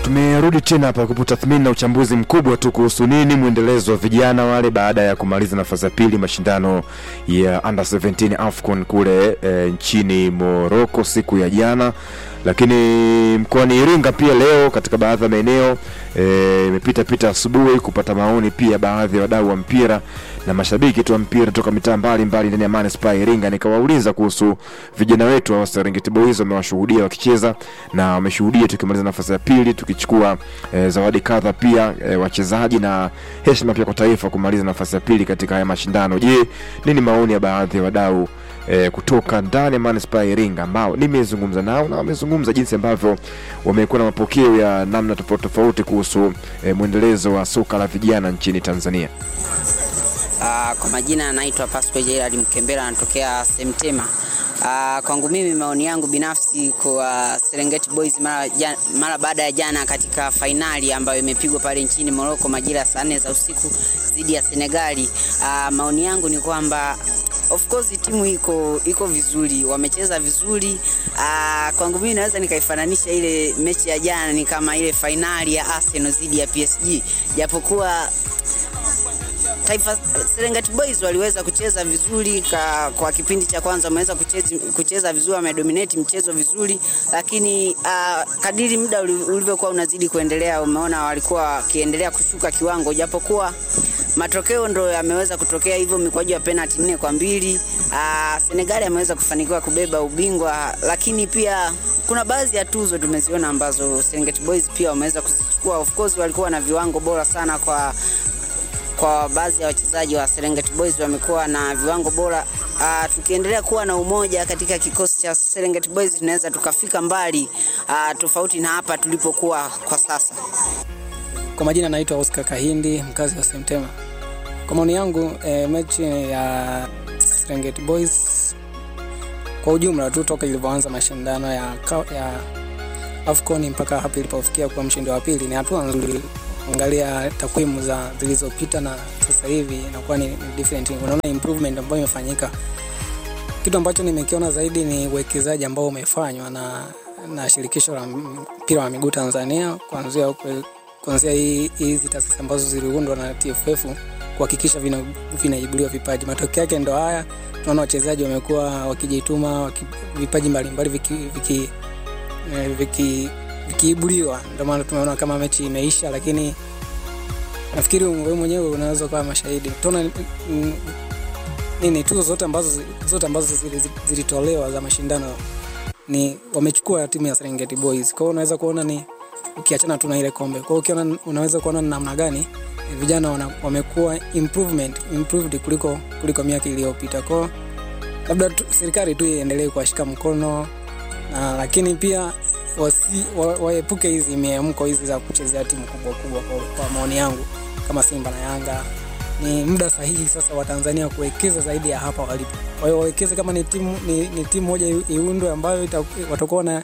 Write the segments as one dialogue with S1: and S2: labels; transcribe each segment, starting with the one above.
S1: Tumerudi tena hapa kuputathmini na uchambuzi mkubwa tu kuhusu nini muendelezo wa vijana wale baada ya kumaliza nafasi ya pili mashindano ya Under 17 AFCON kule nchini Morocco siku ya jana. Lakini mkoani Iringa pia leo katika baadhi ya maeneo imepita asubuhi kupata maoni pia baadhi ya wadau wa mpira na mashabiki tu wa mpira kutoka mitaa mbalimbali ndani ya Manispaa Iringa. Nikawauliza kuhusu vijana wetu wa Serengeti Boys wamewashuhudia wakicheza na wameshuhudia tukimaliza nafasi ya pili tukichukua zawadi kadha pia wachezaji na heshima pia kwa taifa kumaliza nafasi ya pili katika haya mashindano. Je, nini maoni ya baadhi ya wadau kutoka ndani ya Manispaa Iringa ambao nimezungumza nao na wamezungumza jinsi ambavyo wamekuwa na mapokeo ya namna tofauti kuhusu muendelezo wa soka la vijana nchini Tanzania.
S2: Kwa majina naitwa Pascal Gerald Mkembera, natokea Semtema. Kwangu mimi maoni yangu binafsi kwa Serengeti Boys mara baada ya jana katika finali ambayo imepigwa pale nchini Morocco majira saa 4 za usiku dhidi ya Senegali, maoni yangu ni kwamba of course timu iko vizuri, wamecheza vizuri. Kwangu mimi naweza nikaifananisha ile mechi ya jana ni kama ile finali ya Arsenal dhidi ya PSG, japokuwa Serengeti Boys waliweza kucheza vizuri kwa kipindi cha kwanza, wameweza kucheza vizuri, wamedominate mchezo vizuri, lakini kadiri muda ulivyokuwa unazidi kuendelea umeona walikuwa wakiendelea kushuka kiwango, japokuwa matokeo ndio yameweza kutokea hivyo, mikwaju ya penalty 4-2. Senegal ameweza kufanikiwa kubeba ubingwa, lakini pia kuna baadhi ya tuzo tumeziona ambazo Serengeti Boys pia wameweza kuzichukua. Of course walikuwa na viwango bora sana kwa baadhi ya wachezaji wa Serengeti Boys wamekuwa na viwango bora. Tukiendelea kuwa na umoja katika kikosi cha Serengeti Boys tunaweza tukafika mbali tofauti na hapa tulipokuwa kwa sasa.
S3: Kwa majina naitwa Oscar Kahindi, mkazi wa Semtema. Kwa maoni yangu mechi ya Serengeti Boys kwa ujumla tu toka ilipoanza mashindano ya AFCON mpaka hapa ilipofikia kwa mshindi wa pili ni hatua nzuri. Angalia takwimu zilizopita na sasa hivi inakuwa ni different. Unaona improvement ambayo imefanyika. Kitu ambacho nimekiona zaidi ni uwekezaji ambao umefanywa na shirikisho la mpira wa miguu Tanzania kuanzia hizi taasisi ambazo ziliundwa na TFF kuhakikisha vinaibuliwa vipaji. Matokeo yake ndio haya. Tunaona wachezaji wamekuwa wakijituma, vipaji mbalimbali vikiibuliwa. Ndio maana tunaona kama mechi imeisha, lakini nafikiri wewe mwenyewe unaweza kuwa mashahidi. Tunaona nini tuzo zote ambazo zilitolewa za mashindano ni wamechukua timu ya Serengeti Boys. Kwa hiyo unaweza kuona ni ukiachana tu na ile kombe. Kwa hiyo unaweza kuona namna gani vijana wamekuwa improved kuliko miaka iliyopita. Kwa labda serikali tu iendelee kuwashika mkono, lakini pia waepuke hizi miamko hizi za kuchezea timu kubwa kwa maoni yangu kama Simba na Yanga. Ni muda sahihi sasa wa Tanzania kuwekeza zaidi ya hapa walipo. Kwa hiyo wawekeze kama ni timu moja iundwe ambayo watakuwa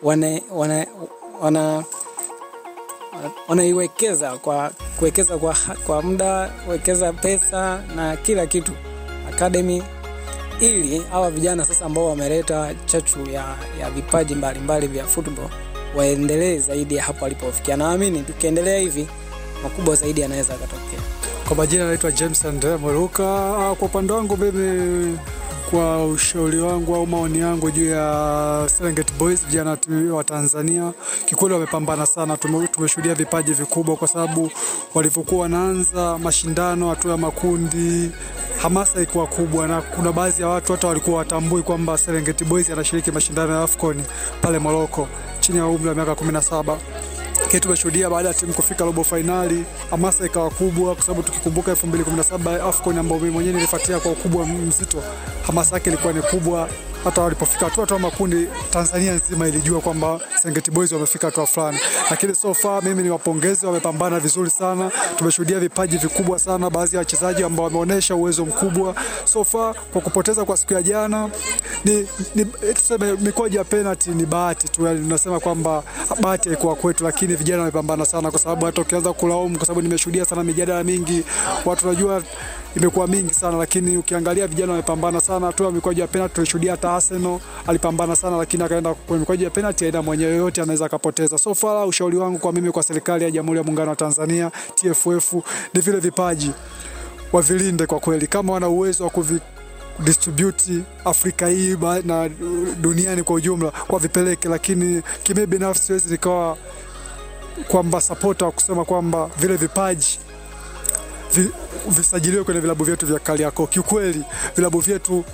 S3: wanaiwekeza kuwekeza kwa muda, wekeza pesa na kila kitu academy, ili hawa vijana sasa ambao wameleta chachu ya vipaji mbalimbali vya football waendelee zaidi ya hapo walipofikia. Naamini tukiendelea hivi makubwa zaidi yanaweza kutokea.
S4: Kwa majina naitwa James Andre Moruka. Kwa upande wangu mimi, kwa ushauri wangu au maoni yangu juu ya Serengeti Boys vijana wa Tanzania, kikweli wamepambana sana. Tumeshuhudia vipaji vikubwa kwa sababu walivyokuwa wanaanza mashindano hatua ya makundi hamasa ilikuwa kubwa, na kuna baadhi ya watu hata walikuwa watambui kwamba Serengeti Boys anashiriki mashindano ya AFCON pale Morocco chini ya umri wa miaka 17. Kitu tumeshuhudia baada ya timu kufika robo finali, hamasa ikawa kubwa kwa sababu tukikumbuka 2017 AFCON ambayo mimi mwenyewe nilifuatia kwa ukubwa mzito, hamasa yake ilikuwa ni kubwa. Hata walipofika hatua makundi Tanzania nzima ilijua kwamba Serengeti Boys wamefika hatua fulani. Lakini so far mimi niwapongeze, wamepambana vizuri sana. Tumeshuhudia vipaji vikubwa sana, baadhi ya wachezaji ambao wameonyesha uwezo mkubwa. So far kwa kupoteza kwa siku ya jana tuseme mikwaju ya penalty ni bahati tu. Tunasema kwamba bahati haikuwa kwetu, lakini vijana wamepambana sana kwa sababu hata ukianza kulaumu, kwa sababu nimeshuhudia sana mijadala mingi, watu wanajua imekuwa mingi sana, lakini ukiangalia vijana wamepambana sana. Tu mikwaju ya penalty tulishuhudia hata Arsenal alipambana sana, lakini akaenda kwenye mikwaju ya penalty, aina mwenyewe yote anaweza akapoteza. So far ushauri wangu kwa mimi, kwa serikali ya Jamhuri ya Muungano wa Tanzania, TFF, ni vile vipaji wavilinde kwa kweli, kama wana uwezo wa distribute Afrika hii na duniani kwa ujumla kwa vipeleke, lakini kimi binafsi siwezi nikawa kwamba supporter kusema kwamba vile vipaji visajiliwe kwenye vilabu vyetu vya Kariakoo. Kiukweli vilabu vyetu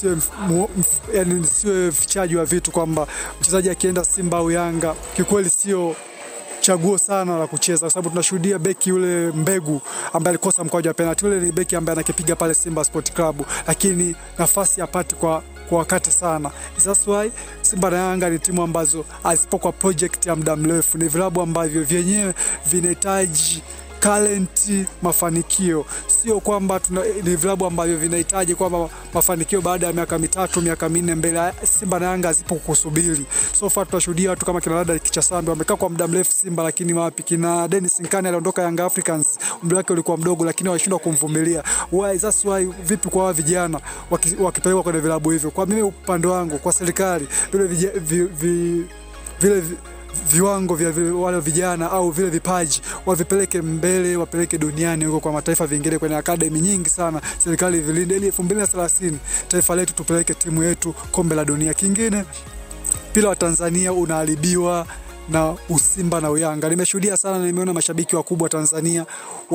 S4: isiwe fichaji wa vitu, kwamba mchezaji akienda Simba au Yanga kiukweli sio chaguo sana la kucheza, kwa sababu tunashuhudia beki yule Mbegu ambaye alikosa mkwaju wa penalty. Yule ni beki ambaye anakipiga pale Simba Sport Club, lakini nafasi hapati kwa wakati sana. That's why Simba na Yanga ni timu ambazo hazipo kwa project ya muda mrefu, ni vilabu ambavyo vyenyewe vinahitaji talent, mafanikio. Sio kwamba ni vilabu ambavyo vinahitaji kwamba mafanikio baada ya miaka 3 miaka 4 mbele. Simba na Yanga zipo kusubiri. So far tunashuhudia watu kama kina Lada Kichasambi wamekaa kwa muda mrefu Simba, lakini wapi, kina Dennis Nkane aliondoka Young Africans, umri wake ulikuwa mdogo, lakini walishindwa kumvumilia. Why? That's why vipi kwa vijana wakipelekwa kwenye vilabu hivyo? Kwa mimi upande wangu, kwa serikali, vile viwango vya wale vijana au vile vipaji wavipeleke mbele, wapeleke duniani huko kwa mataifa vingine, kwenye academy nyingi sana. Serikali vilinde ili 2030 taifa letu tupeleke timu yetu kombe la dunia. Kingine, pila wa Tanzania unaharibiwa na usimba na uyanga. Nimeshuhudia sana na nimeona mashabiki wakubwa Tanzania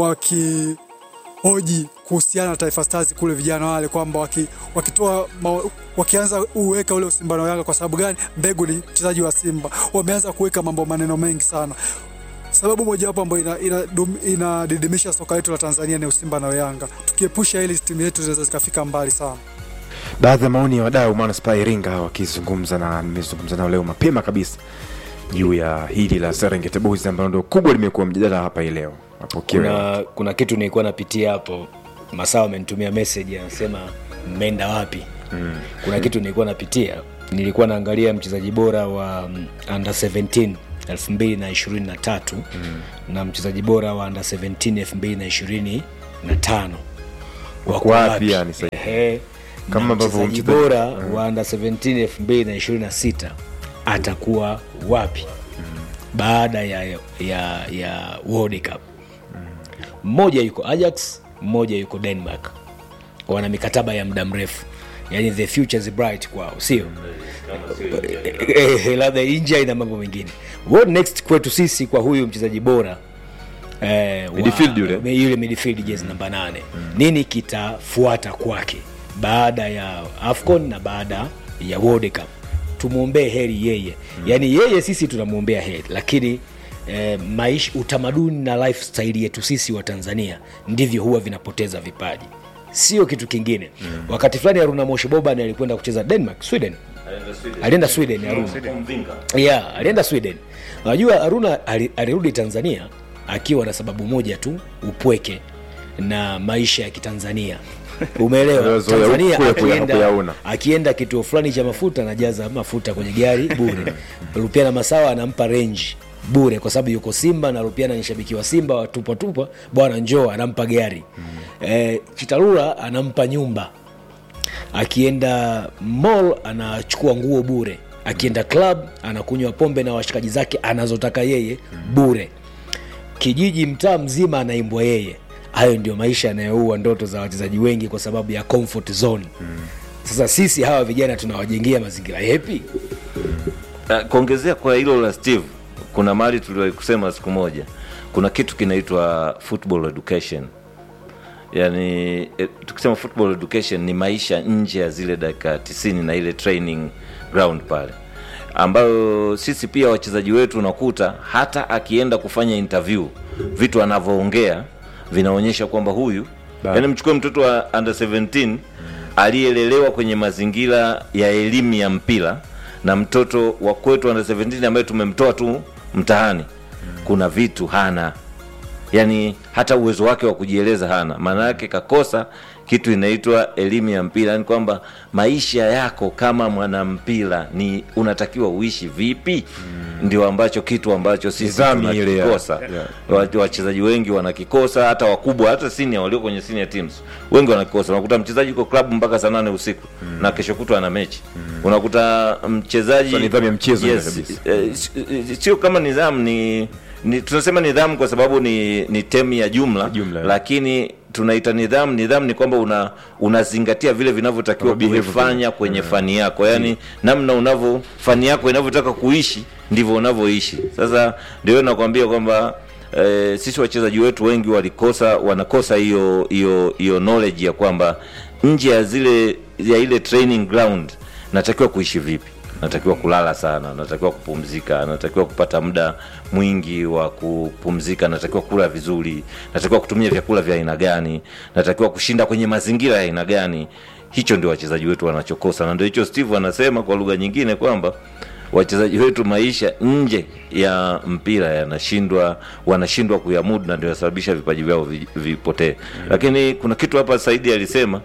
S4: hoji kuhusiana na Taifa Stars kule, vijana wale kwamba wakianza uweka ule Simba na Yanga. Kwa sababu gani? Mbegu ni mchezaji wa Simba. Wameanza kuweka maneno mengi sana. Sababu moja hapo ambayo inadidimisha soka letu la Tanzania ni Simba na Yanga. Tukiepusha ile timu yetu zinaweza zikafika mbali sana.
S1: Baadhi ya maoni ya wadau Manispaa Iringa wakizungumza, na nimezungumza nao leo mapema kabisa juu ya hili la Serengeti Boys ambalo ndio kubwa limekuwa mjadala hapa hii leo.
S5: Kuna kitu nilikuwa napitia hapo, Masawa amenitumia message anasema mmeenda wapi? Kuna kitu nilikuwa napitia, nilikuwa naangalia mchezaji bora wa under 17 2023 na mchezaji bora wa under 17 2025 wako wapi? Yani kama ambavyo mchezaji bora wa under 17 2026 atakuwa wapi baada ya World Cup? Mmoja yuko Ajax, mmoja yuko Denmark. Wana mikataba ya muda mrefu. Yani the future is bright kwao, sio? Labda inja ina mambo mengine. What next kwetu sisi kwa huyu mchezaji bora?
S1: Midfield yule
S5: midfield jezi namba 8. Nini kitafuata kwake baada ya AFCON na baada ya World Cup? Tumuombee heri yeye. Yani yeye sisi tunamuombea heri, lakini maisha, utamaduni na lifestyle yetu sisi wa Tanzania ndivyo huwa vinapoteza vipaji, sio kitu kingine. Wakati fulani Haruna Mosheboba alikwenda kucheza Denmark, alienda Sweden Haruna. Yeah, alienda Sweden. Unajua Haruna alirudi Tanzania akiwa na sababu moja tu, upweke na maisha ya Kitanzania. Umeelewa? Tanzania akienda kituo fulani cha mafuta anajaza mafuta kwenye gari bure. Rupiana Masawa anampa range bure kwa sababu yuko Simba, na Rupiana ni shabiki wa Simba, watupa bwana njoo, anampa gari. Chitalula anampa nyumba. Akienda mall anachukua nguo bure. Akienda club anakunywa pombe na washikaji zake anazotaka yeye bure. Kijiji mtaa mzima anaimbwa yeye. Hayo ndio maisha yanayoua ndoto za wachezaji wengi kwa sababu ya comfort zone. Sasa sisi hawa vijana tunawajengia mazingira yapi?
S6: Kuongezea kwa hilo la Steve, kuna mali tuliwahi kusema siku moja, kuna kitu kinaitwa football education. Yani tukisema football education ni maisha nje ya zile dakika 90 na ile training ground pale, ambayo sisi pia wachezaji wetu unakuta hata akienda kufanya interview vitu anavyoongea vinaonyesha kwamba huyu, yani mchukue mtoto wa under 17 aliyelelewa kwenye mazingira ya elimu ya mpira na mtoto wa kwetu under 17 ambaye tumemtoa tu mtaani, kuna vitu hana, yani hata uwezo wake wa kujieleza hana. Maana yake kakosa kitu inaitwa elimu ya mpira, yani kwamba maisha yako kama mwanampira ni unatakiwa uishi vipi. Ndio ambacho kitu ambacho sisi tunakikosa. Wachezaji wengi wanakikosa, hata wakubwa, hata senior walio kwenye senior teams wengi wanakikosa. Unakuta mchezaji yuko club mpaka saa 8 usiku na kesho kutwa ana mechi. Unakuta mchezaji
S1: nidhamu ya mchezo kabisa.
S6: Sio kama nidhamu, ni tunasema nidhamu kwa sababu ni temi ya jumla. Lakini tunaita nidhamu ni kwamba unazingatia vile vinavyotakiwa kufanya kwenye fani yako, yani namna fani yako inavyotaka kuishi ndivyo unavyoishi. Sasa ndio nakwambia kwamba sisi wachezaji wetu wengi wanakosa hiyo knowledge ya kwamba nje ya ile training ground natakiwa kuishi vipi. Natakiwa kulala sana, natakiwa kupumzika, natakiwa kupata muda mwingi wa kupumzika, natakiwa kula vizuri, natakiwa kutumia vyakula vya aina gani, natakiwa kushinda kwenye mazingira ya aina gani. Hicho ndio wachezaji wetu wanachokosa, na ndio hicho Steve anasema kwa lugha nyingine kwamba wachezaji wetu maisha nje ya mpira wanashindwa kuyamudu, na ndio yasababisha vipaji vyao vipotee. Lakini kuna kitu hapa Saidi alisema,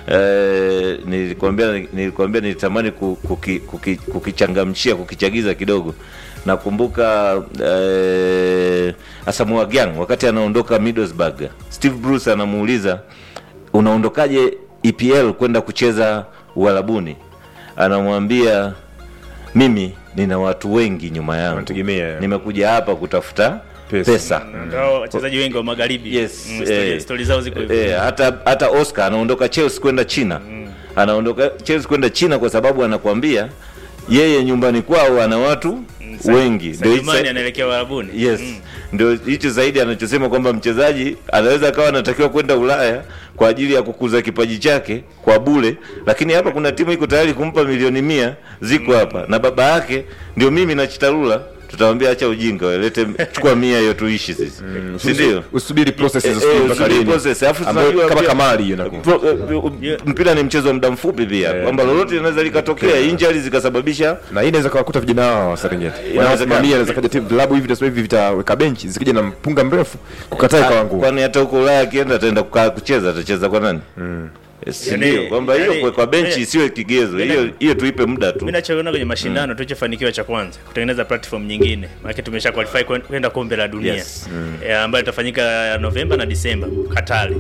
S6: nilikwambia nilitamani kukichangamshia, kukichagiza kidogo. Nakumbuka Asamoah Gyan wakati anaondoka Middlesbrough, Steve Bruce anamuuliza unaondokaje EPL kwenda kucheza Uarabuni? Anamwambia mimi nina watu wengi nyuma yangu, nimekuja hapa kutafuta pesa.
S7: Ndio wachezaji wengi wa magharibi. Story zao ziko hivyo.
S6: Hata Oscar anaondoka Chelsea kwenda China. Anaondoka Chelsea kwenda China kwa sababu anakuambia yeye nyumbani kwao ana watu wengi.
S7: Ndio Imani anaelekea Uarabuni.
S6: Ndio hicho zaidi anachosema kwamba mchezaji anaweza akawa anatakiwa kwenda Ulaya kwa ajili ya kukuza kipaji chake kwa bure, lakini hapa kuna timu iko tayari kumpa milioni 100 ziko hapa, na baba yake ndio mimi na Chitarula tutamwambia acha ujinga wewe, lete chukua 100 hiyo tuishi sisi. Si ndio?
S1: Usubiri processes mpaka lini.
S6: Alafu tunajua
S1: kama Kamari hiyo
S6: mpira ni mchezo wa muda mfupi pia, kwamba lolote linaweza likatokea, injuries zikasababisha, na hii inaweza kuwakuta vijana hao wa Serengeti. Wanasimamia inaweza kaja timu vilabu hivi sasa hivi vitaweka benchi zikija na mpunga mrefu kukataa kwa wangu. Kwani hata huko Ulaya akienda ataenda kukaa kucheza, atacheza kwa nani? Ndio kwamba hiyo kwa benchi isiwe kigezo, hiyo tuipe muda tu.
S7: Mimi nachoona kwenye mashindano tulichofanikiwa cha kwanza kutengeneza platform nyingine, maana tumesha qualify kwenda kombe la dunia ambayo itafanyika Novemba na Disemba Katari.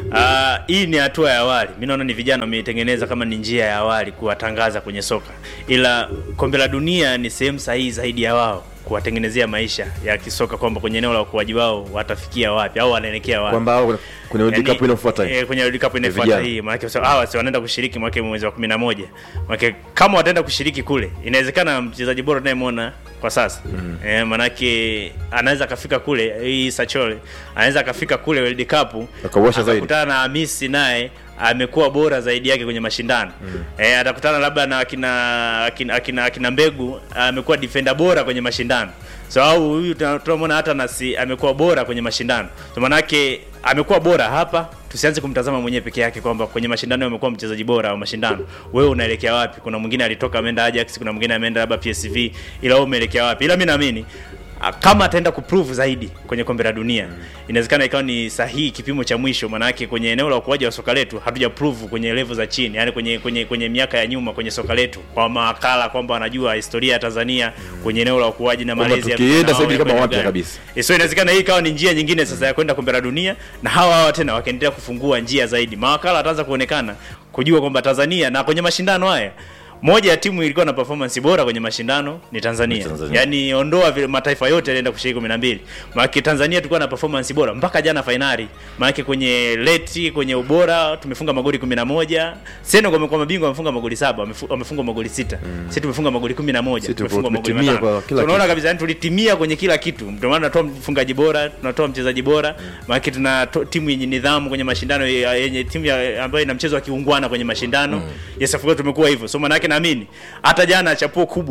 S7: Hii ni hatua ya awali. Mimi naona ni vijana wametengeneza kama ni njia ya awali kuwatangaza kwenye soka, ila kombe la dunia ni sehemu sahihi zaidi ya wao kuwatengenezea maisha ya kisoka, kwamba kwenye eneo la ukuaji wao watafikia wapi au wanaelekea wapi,
S1: kwamba kuna World Cup inafuata hii.
S7: Kwenye World Cup inafuata hii, maana hawa si wanaenda kushiriki mwezi wa 11. Maana kama wataenda kushiriki kule, inawezekana mchezaji bora tunayemwona kwa sasa maana anaweza kafika kule, hii Sachole anaweza kafika kule World Cup
S1: akawasha zaidi,
S7: akutana na Hamisi naye amekuwa bora zaidi yake kwenye mashindano. Atakutana labda na akina Mbegu, amekuwa defender bora kwenye mashindano. So au huyu tunamwona hata Nasi amekuwa bora kwenye mashindano. So maana yake amekuwa bora hapa, tusianze kumtazama mwenyewe peke yake kwamba kwenye mashindano amekuwa mchezaji bora wa mashindano. Wewe unaelekea wapi? Kuna mwingine alitoka ameenda Ajax, kuna mwingine ameenda labda PSV, ila wewe umeelekea wapi? Ila mimi naamini kama ataenda kuprove zaidi kwenye kombe la dunia, inawezekana ikawa ni sahihi kipimo cha mwisho. Maana yake kwenye eneo la ukuaji wa soka letu hatuja prove kwenye level za chini, yani kwenye miaka ya nyuma kwenye soka letu, kwa mawakala kwamba wanajua historia ya Tanzania kwenye eneo la ukuaji na malezi ya
S1: tukienda sasa kama wapya kabisa.
S7: So inawezekana hii ikawa ni njia nyingine sasa ya kwenda kombe la dunia, na hawa tena wakaendelea kufungua njia zaidi. Mawakala wataanza kuonekana kujua kwamba Tanzania, na kwenye mashindano haya moja ya timu ilikuwa na performance bora kwenye mashindano ni Tanzania. Yaani ondoa vile mataifa yote yalienda kushiriki 12. Maana Tanzania tulikuwa na performance bora mpaka jana finali. Maana kwenye leti, kwenye ubora tumefunga magoli 11. Senegal wamekuwa mabingwa, wamefunga magoli 7, wamefunga magoli 6. Sisi tumefunga magoli 11, tumefunga magoli 5. Tunaona kabisa yani tulitimia kwenye kila kitu. Ndio maana tunatoa mfungaji bora, tunatoa mchezaji bora. Maana tuna timu yenye nidhamu kwenye mashindano, yenye timu ambayo ina mchezo wa kiungwana kwenye mashindano. Yes, of course tumekuwa hivyo. So maana naamini hata jana chapuo kubwa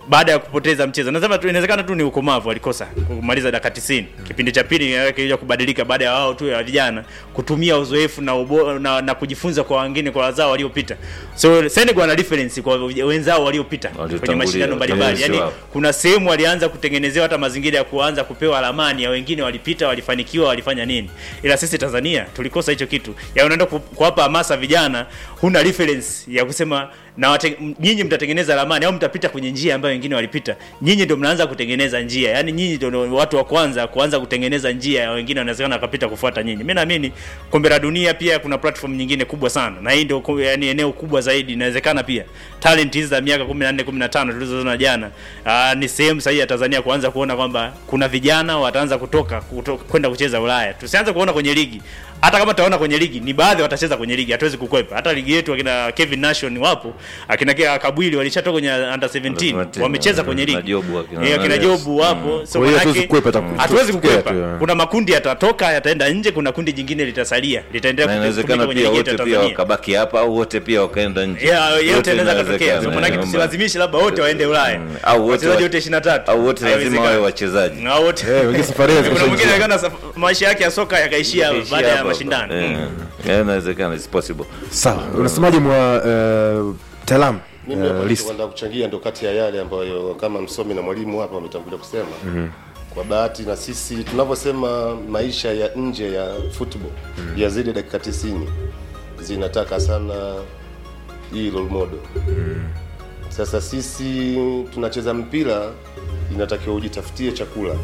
S7: baada ya kupoteza mchezo. Nasema tu inawezekana tu ni ukomavu, walikosa kumaliza dakika 90. Kipindi cha pili kilikuja kubadilika baada ya wao tu ya vijana kutumia uzoefu na kujifunza kwa wengine, kwa wazao waliopita. So Senegal wana reference kwa wenzao waliopita kwenye mashindano mbalimbali. Yani kuna sehemu walianza kutengenezewa hata mazingira ya kuanza kupewa alamani ya wengine walipita, walifanikiwa, walifanya nini. Ila sisi Tanzania tulikosa hicho kitu. Ya unaenda kuwapa hamasa vijana, huna reference ya kusema na nyinyi mtatengeneza ramani au mtapita kwenye njia ambayo wengine walipita. Nyinyi ndio mnaanza kutengeneza njia. Yaani nyinyi ndio watu wa kuanza kutengeneza njia ya wengine wanawezekana wakapita kufuata nyinyi. Mimi naamini kombe la dunia pia kuna platform nyingine kubwa sana. Na hii ndio yani eneo kubwa zaidi. Inawezekana pia talent hizi za miaka 14 15 tulizoziona jana ni sehemu sahihi ya Tanzania kuanza kuona kwamba kuna vijana wataanza kutoka kwenda kucheza Ulaya. Tusianze kuona kwenye ligi. Hata kama tutaona kwenye ligi ni baadhi watacheza kwenye ligi, hatuwezi kukwepa. Hata ligi yetu akina Kevin Nation wapo, akina Kabwili walishatoka kwenye under 17 wamecheza kwenye ligi. Akina Jobu wapo. So hatuwezi kukwepa. Kuna makundi yatatoka, yataenda nje, kuna kundi jingine litasalia, litaendelea
S6: kutumika kwenye ligi yetu ya Tanzania. Wakabaki hapa au wote pia wakaenda nje.
S7: Yote inaweza kutokea. So maana tusilazimishe labda wote waende Ulaya.
S6: Au
S7: wachezaji wote 23
S6: au wote lazima wawe wachezaji.
S7: Au wote.
S1: Wengine safari hizo.
S7: Kuna mwingine kana maisha yake ya soka yakaishia baada ya mashindano.
S6: Inawezekana, it's possible.
S1: Sawa, unasemaje mwa Talam?
S8: Mimi kwenda kuchangia ndo kati ya yale ambayo kama msomi na mwalimu hapa wametangulia kusema. Kwa bahati na sisi tunavyosema maisha ya nje ya football ya zile dakika 90 zinataka sana hii role model. Sasa sisi tunacheza mpira, inatakiwa ujitafutie chakula.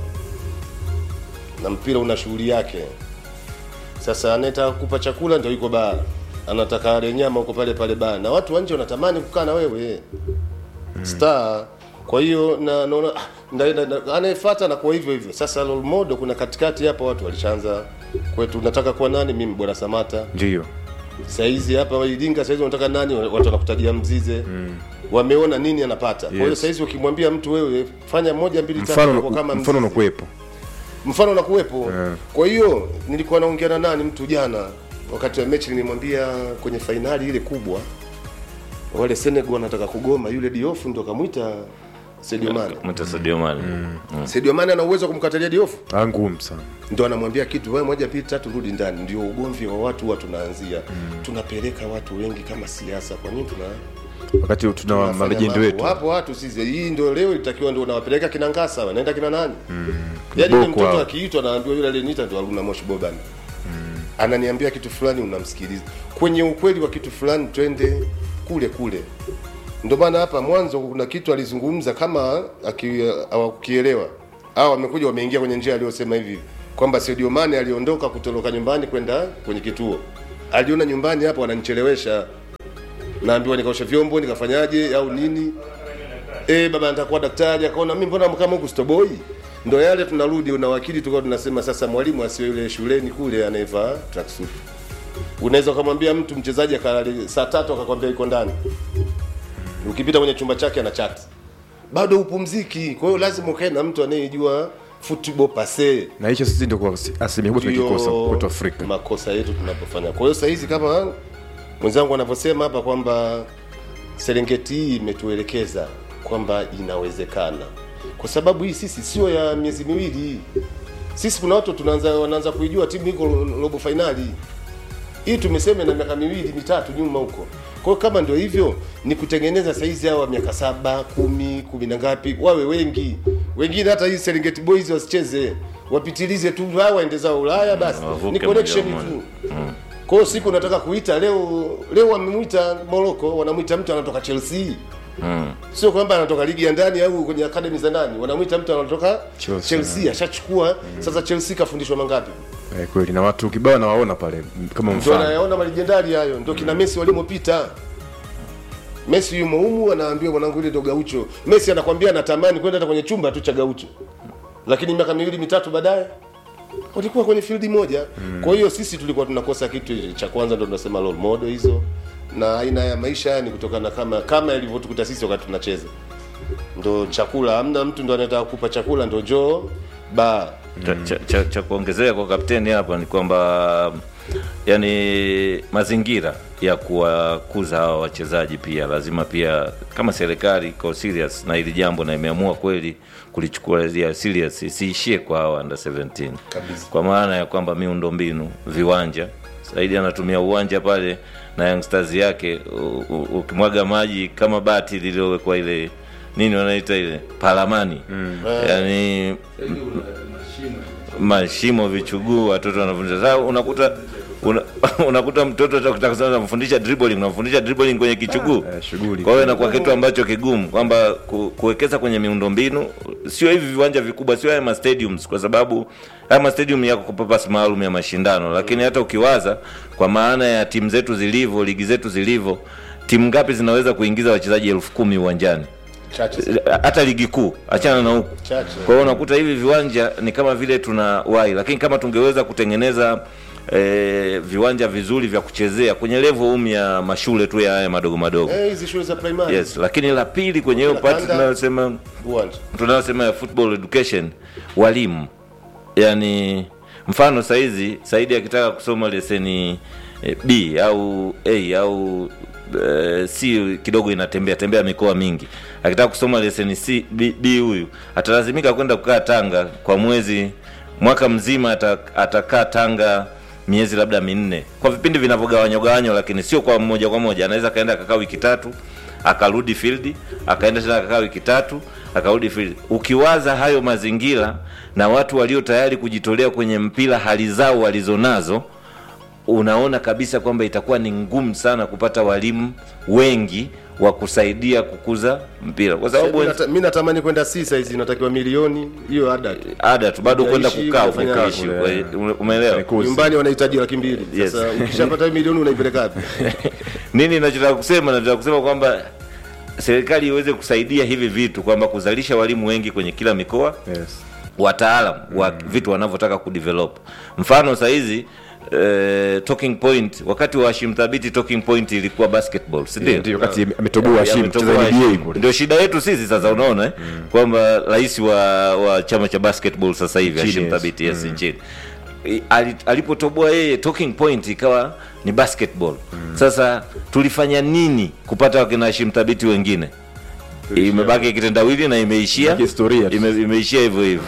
S8: Na mpira una shughuli yake. Sasa anataka kukupa chakula ndio yuko baa. Anataka ale nyama huko pale baa. Na watu wa nje wanatamani kukaa na wewe. Star. Kwa hiyo naona anayefuata na kwa hivyo. Sasa role model kuna katikati hapa watu walishaanza kwetu nataka kuwa nani, mimi Bwana Samata.
S1: Ndio.
S8: Saizi hapa Waidinga saizi unataka nani, watu wanakutajia Mzize. Wameona nini anapata. Kwa hiyo saizi ukimwambia mtu wewe fanya 1 2 3 kwa kama
S1: mfano unakuepo.
S8: Mfano unakuepo. Kwa hiyo nilikuwa naongea na nani mtu jana wakati wa mechi, nilimwambia kwenye finali ile kubwa wale Senegal wanataka kugoma, yule Diouf ndo kamuita Sadio Mane. Sadio Mane ana uwezo kumkatalia Diouf?
S1: Ngumu sana.
S8: Ndio anamwambia kitu, wewe 1 2 3 rudi ndani. Ndio ugomvi wa watu tunaanzia. Tunapeleka watu wengi kama siasa. Kwa nini
S1: wakati tuna malegend wetu
S8: hapo watu sisi, hii ndio leo itakiwa ndio unawapeleka kina Ngasa, wanaenda kina nani? Yaani mtoto akiitwa anaambiwa yule aliyeniita ndio Haruna Moshi Boban. Ananiambia kitu fulani, unamsikiliza. Kwenye ukweli wa kitu fulani twende kule. Ndio maana hapa mwanzo kuna kitu alizungumza kama hawakukielewa. Hao wamekuja wameingia kwenye njia aliyosema hivi kwamba Sadio Mane aliondoka kutoroka nyumbani kwenda kwenye kituo. Aliona nyumbani hapo wananichelewesha. Naambiwa nikaosha vyombo, nikafanyaje au nini? Baba nitakuwa daktari, akaona mimi mbona kama huku stoboi. Ndio yale tunarudi una wakili tukao tunasema sasa mwalimu asiwe yule shuleni kule anaiva tracksuit. Unaweza kumwambia mtu mchezaji akalali saa 3 akakwambia yuko ndani. Ukipita kwenye chumba chake ana chat. Bado upumziki. Kwa hiyo lazima ukae na mtu anayejua football passe.
S1: Na hicho sisi ndio kwa asilimia tunakikosa kwa Afrika.
S8: Makosa yetu tunapofanya. Kwa hiyo sasa hizi kama mwenzangu anavyosema hapa kwamba Serengeti imetuelekeza kwamba inawezekana. Kwa sababu hii sisi sio ya miezi miwili. Sisi kuna watu wanaanza kuijua timu iko robo finali. Hii tumesema na miaka 2 3 nyuma huko. Kwa kama ndio hivyo ni kutengeneza saizi hao miaka 7, 10, 10 na ngapi wawe wengi. Wengine hata hii Serengeti Boys wasicheze, wapitilize tu wao waende zao Ulaya basi. Ni connection tu. Kwa hiyo siku nataka kuita leo wamemuita Morocco, wanamuita mtu anatoka Chelsea. Sio kwamba anatoka ligi ya ndani au kwenye academy za ndani, wanamuita mtu anatoka Chelsea ashachukua. Sasa Chelsea kafundishwa mangapi?
S1: Kweli na watu kibao na waona pale kama mfano.
S8: Ndio naona malegendari hayo, ndio kina Messi walimopita. Messi yumo humu anaambiwa mwanangu ile ndo Gaucho. Messi anakuambia anatamani kwenda hata kwenye chumba tu cha Gaucho. Lakini miaka 2 3 baadaye walikuwa kwenye field moja. Kwa hiyo sisi tulikuwa tunakosa kitu cha kwanza, ndio tunasema role model hizo. Na aina ya maisha ni kutokana kama ilivyotukuta sisi wakati tunacheza. Ndio chakula, hamna mtu ndo anataka kukupa chakula ndio njoo ba.
S6: Cha kuongezea kwa kapteni hapa ni kwamba yani mazingira ya kuwakuza hawa wachezaji pia lazima pia, kama serikali iko serious na hili jambo na imeamua kweli kulichukulia serious, isiishie kwa hawa under 17
S8: kabisa,
S6: kwa maana ya kwamba miundombinu, viwanja. Saidi anatumia uwanja pale na youngsters yake, ukimwaga maji kama bati lililowekwa ile nini wanaita ile palamani, yani mashimo, vichuguu, watoto wanafundisha. Sasa unakuta mtoto atakutaka sana kumfundisha dribbling, unamfundisha dribbling kwenye kichuguu. Kwa hiyo inakuwa kitu ambacho kigumu kwamba kuwekeza kwenye miundombinu, sio hivi viwanja vikubwa, sio haya stadiums, kwa sababu haya stadium yako kwa purpose maalum ya mashindano, lakini hata ukiwaza kwa maana ya timu zetu zilivyo, ligi zetu zilivyo, timu ngapi zinaweza kuingiza wachezaji 10,000 uwanjani?
S8: Chache.
S6: Hata ligi kuu achana na huko. Kwa hiyo unakuta hivi viwanja ni kama vile tuna wai, lakini kama tungeweza kutengeneza viwanja vizuri vya kuchezea kwenye level ya mashule tu ya haya madogo madogo,
S8: hizi shule za primary.
S6: Yes, lakini la pili kwenye hiyo part tunayosema ya football education, walimu. Yani mfano saizi Saidi akitaka kusoma leseni B au A au C kidogo inatembea mikoa mingi, akitaka kusoma leseni C B huyu atalazimika kwenda kukaa Tanga kwa mwaka mzima, atakaa Tanga miezi labda 4 kwa vipindi vinavyogawanywa, lakini sio kwa moja kwa moja. Anaweza kaenda akakaa wiki 3 akarudi field, akaenda tena akakaa wiki 3 akarudi field. Ukiwaza hayo mazingira na watu walio tayari kujitolea kwenye mpira, hali zao walizonazo, unaona kabisa kwamba itakuwa ni ngumu sana kupata walimu wengi wa kusaidia kukuza mpira, kwa sababu
S8: mimi natamani kwenda sisa hizi inatakiwa milioni, hiyo ada
S6: tu bado kwenda kukaa ukaishi, umeelewa?
S8: Nyumbani wanahitaji 200,000. Sasa ukishapata milioni unaipeleka wapi?
S6: Nini ninachotaka kusema? Nataka kusema kwamba serikali iweze kusaidia hivi vitu, kwamba kuzalisha walimu wengi kwenye kila mikoa, wataalamu wa vitu wanavyotaka kudevelop. Mfano saa hizi talking point, wakati wa Hashim Thabiti talking point ilikuwa basketball, si ndio?
S1: Ndio, wakati ametoboa Hashim mchezaji NBA kule.
S6: Ndio shida yetu sisi sasa, unaona kwamba rais wa chama cha basketball sasa hivi Hashim Thabiti nchini alipotoboa yeye talking point ikawa ni basketball. Sasa tulifanya nini kupata wakina Hashim Thabiti wengine? Imebaki kitendawili na imeishia
S1: historia,
S6: imeishia hivyo hivyo.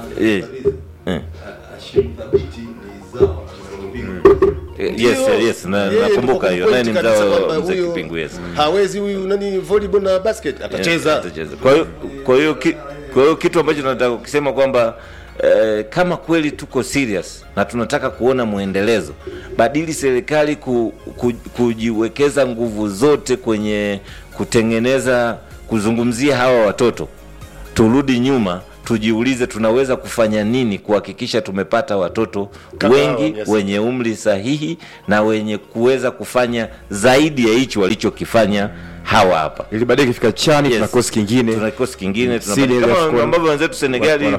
S9: Hashim Thabiti ni zao
S6: Yes, nakumbuka hiyo. Nani mzao wa mzee Kipingu? Yes.
S8: Hawezi huyu nani volleyball na basket atacheza.
S6: Kwa hiyo kitu ambacho nataka kusema kwamba kama kweli tuko serious na tunataka kuona muendelezo, badili serikali kujiwekeza nguvu zote kwenye kutengeneza, kuzungumzia hawa watoto. Turudi nyuma, tujiulize tunaweza kufanya nini kuhakikisha tumepata watoto wengi wenye umri sahihi na wenye kuweza kufanya zaidi ya hicho walichokifanya hawa hapa,
S1: ili baadaye kifika chani tuna kosi kingine
S6: kama ambavyo wenzetu Senegali,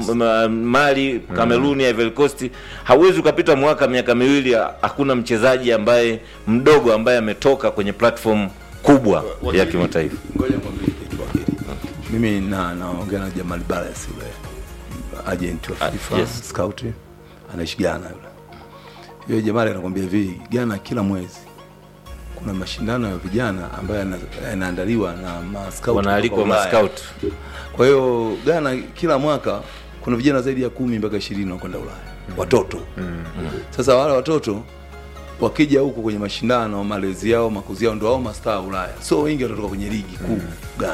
S6: Mali, Kameruni, Ivory Coast. Hauwezi ukapita miaka miwili hakuna mchezaji ambaye mdogo ambaye ametoka kwenye platform kubwa ya kimataifa.
S9: Ngoja nikwambie kitu hiki. Mimi naongea na Jamal Balas yule agent wa FIFA scout, anaishi Ghana yule. Yeye Jamal anakuambia hivi, Ghana kila mwezi kuna mashindano ya vijana ambayo yanaandaliwa na mascout,
S6: wanaalikwa mascout.
S9: Kwa hiyo Ghana kila mwaka kuna vijana zaidi ya 10 mpaka 20 wanakwenda Ulaya, watoto. Sasa wale watoto wakija huko kwenye mashindano, malezi yao, makuzi yao, ndio hao mastaa Ulaya. So wengi watatoka kwenye ligi kuu Ghana.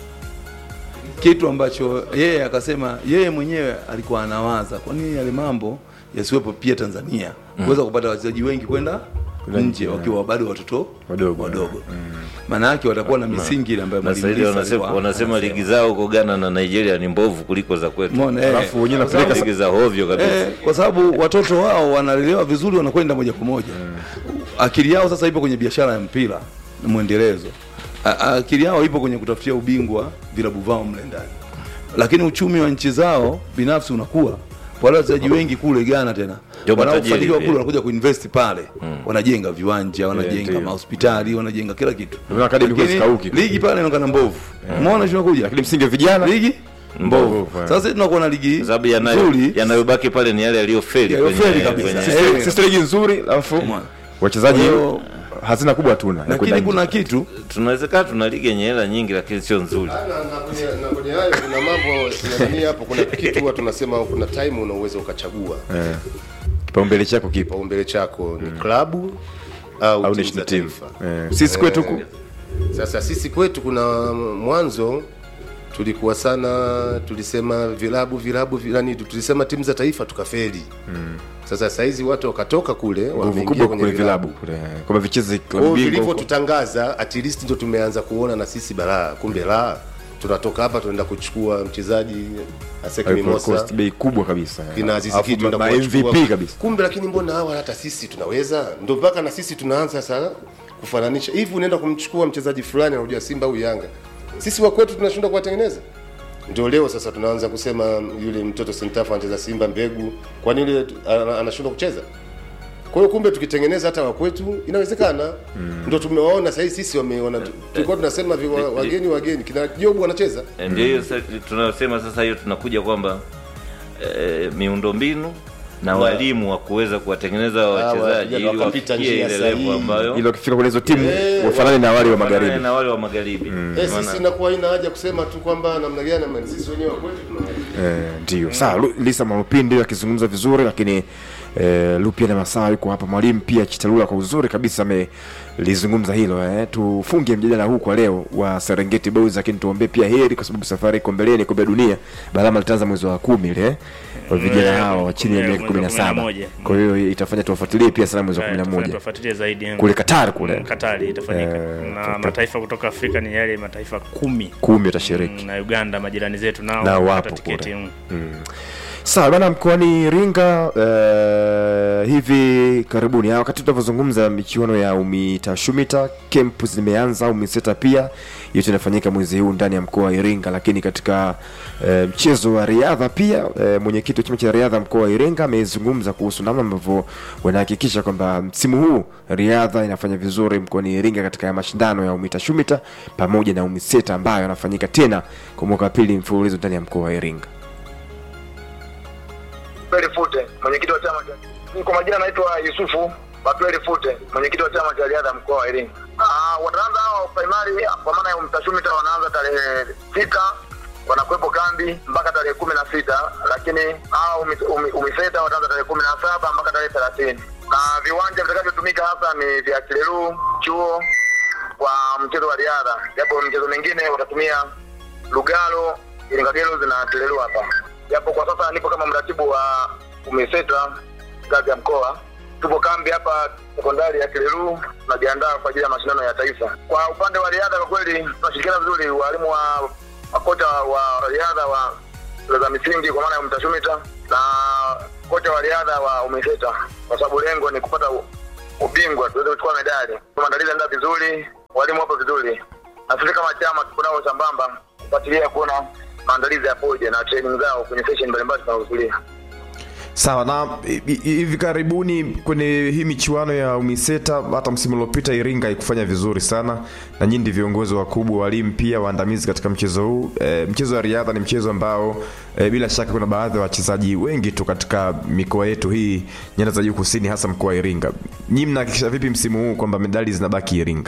S9: Kitu ambacho yeye akasema yeye mwenyewe alikuwa anawaza, kwa nini yale mambo yasiwepo pia Tanzania, kuweza kupata wachezaji wengi kwenda nje wakiwa bado watoto wadogo. Maana yake watakuwa na misingi ile ambayo
S6: wanasema ligi zao huko Ghana na Nigeria ni mbovu kuliko za kwetu.
S1: Alafu wenyewe napeleka
S6: ligi za hovyo kabisa.
S9: Kwa sababu watoto wao wanalelewa vizuri, wanakwenda moja kwa moja. Akili yao sasa ipo kwenye biashara ya mpira na muendelezo. Akili yao ipo kwenye kutafutia ubingwa vilabu vao mle ndani. Lakini uchumi wa nchi zao binafsi unakuwa. Wale wachezaji wengi kule Ghana tena wanaofanikiwa kule wanakuja kuinvest pale. Wanajenga viwanja, wanajenga mahospitali, wanajenga kila kitu.
S1: Akademi kwa Skauki.
S9: Ligi pale inaonekana mbovu. Umeona shinakuja?
S1: Lakini msingi vijana
S9: ligi mbovu. Sasa tunakuwa na ligi
S6: sababu yanayobaki pale ni yale yaliyofeli
S9: kabisa.
S1: Sisi ligi nzuri alafu wachezaji hazina kubwa tuna.
S9: Lakini kuna kitu
S6: tunawezekana tuna ligi yenye hela nyingi lakini sio nzuri.
S8: Na kwenye hayo kuna mambo tunadhania hapo, kuna kitu huwa tunasema kuna time una uwezo ukachagua.
S1: Kipaumbele chako kipo.
S8: Kipaumbele chako ni klabu au
S1: national team. Sisi kwetu
S8: sasa sisi kwetu kuna mwanzo tulikuwa sana tulisema vilabu vilani, tulisema timu za taifa tukafeli. Sasa saizi watu wakatoka kule wameingia kwenye vilabu
S1: kule kama vicheze klabu bingwa.
S8: Vilivyotutangaza at least ndio tumeanza kuona na sisi balaa, kumbe la tunatoka hapa tunaenda kuchukua mchezaji Aseki Mimosa
S1: cost bei kubwa kabisa.
S8: Kina Aziz Ki tunaenda kuchukua
S1: MVP kabisa.
S8: Kumbe lakini mbona hawa hata sisi tunaweza? Ndio mpaka na sisi tunaanza sasa kufananisha. Hivi unaenda kumchukua mchezaji fulani anajua Simba au Yanga. Sisi wa kwetu tunashindwa kuwatengeneza. Ndio leo sasa tunaanza kusema yule mtoto Sentafa anacheza Simba mbegu, kwa nini yule anashindwa kucheza? Kwa hiyo kumbe tukitengeneza hata wa kwetu inawezekana. Ndio tumewaona sasa sisi wameona. Tulikuwa tunasema wageni kina Jobu wanacheza.
S6: Ndio hiyo tunasema sasa, hiyo tunakuja kwamba miundombinu na walimu wa kuweza kuwatengeneza wachezaji ili wafikie ile level ambayo
S1: ili wakifika kwenye hizo timu wafanane na wale wa magharibi.
S8: Sisi inakuwa ina haja kusema tu kwamba namna gani na sisi wenyewe kwetu
S1: ndio. Sawa, Lisa Malupindi akizungumza vizuri, lakini Lupia na Masaa yuko hapa, mwalimu pia Chitalula kwa uzuri kabisa amelizungumza hilo. Tufunge mjadala huu kwa leo wa Serengeti Boys, lakini tuombe pia heri kwa sababu safari iko mbeleni, kombe la dunia Balama litaanza mwezi wa 10 ile kwa vijana hao chini ya miaka 17. Kwa hiyo itafanya tuwafuatilie pia sana mwezi wa 11.
S7: Tuwafuatilie zaidi
S1: kule Qatar
S7: Qatar itafanyika. Na mataifa kutoka Afrika ni yale mataifa 10
S1: yatashiriki.
S7: Na Uganda majirani zetu nao
S1: wapo tiketi. Sawa bana, mkoani Iringa hivi karibuni wakati tunazungumza michuano ya UMITA camp zimeanza, UMISETA pia yote inafanyika mwezi huu ndani ya mkoa wa Iringa. Lakini katika mchezo wa riadha pia mwenyekiti wa chama cha riadha mkoa wa Iringa amezungumza kuhusu namna ambavyo wanahakikisha kwamba msimu huu riadha inafanya vizuri mkoani Iringa katika mashindano ya UMITA pamoja na UMISETA ambayo yanafanyika tena kwa mwaka wa pili mfululizo ndani ya mkoa wa Iringa.
S10: Fute, mwenyekiti wa chama cha. Kwa majina naitwa Yusufu Batweli Fute, mwenyekiti wa chama cha riadha mkoa wa Iringa. Wataanza hao primary kwa maana ya UMITA wanaanza tarehe 6, wanakuepo kambi mpaka tarehe 16, lakini hao UMISETA wataanza tarehe 17 mpaka tarehe 30. Na viwanja vitakavyotumika hasa ni vya Kilelu chuo kwa mchezo wa riadha. Japo mchezo mwingine watatumia Lugalo, Iringa Girls na Kilelu hapa. Japo kwa sasa nipo kama mratibu wa UMISETA ngazi ya mkoa. Tupo kambi hapa sekondari ya Kilelu, tunajiandaa kwa ajili ya mashindano ya taifa. Kwa upande wa riadha kwa kweli tunashirikiana vizuri, walimu wa kocha wa riadha wa za misingi kwa maana ya UMITA na kocha wa riadha wa UMISETA, kwa sababu lengo ni kupata ubingwa tuweze kuchukua medali. Maandalizi yanaenda vizuri, walimu wapo vizuri. Na sisi kama chama tuko nao sambamba kufuatilia kuona maandalizi yapoje na training zao kwenye session mbalimbali tunahudhuria.
S1: Sawa, na hivi karibuni kwenye hii michuano ya UMISETA hata msimu uliopita Iringa ikufanya vizuri sana, na nyinyi ndio viongozi wakubwa, walimu pia waandamizi katika mchezo huu. Mchezo wa riadha ni mchezo ambao bila shaka kuna baadhi ya wachezaji wengi tu katika mikoa yetu hii nyanda za juu kusini, hasa mkoa wa Iringa. Nyinyi mnahakikisha vipi msimu huu kwamba medali zinabaki Iringa?